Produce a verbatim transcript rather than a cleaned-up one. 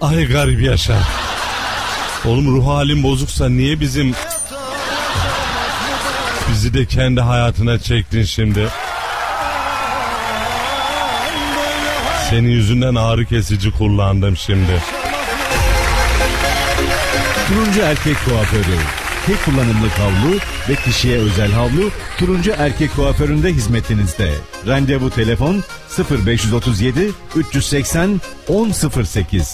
Ay garip Yaşar. Oğlum ruh halim bozuksa niye bizim... Bizi de kendi hayatına çektin şimdi. Senin yüzünden ağrı kesici kullandım şimdi. Turuncu Erkek Kuaförü. Tek kullanımlık havlu ve kişiye özel havlu Turuncu Erkek Kuaförü'nde hizmetinizde. Randevu telefon sıfır beş otuz yedi üç seksen on sıfır sekiz.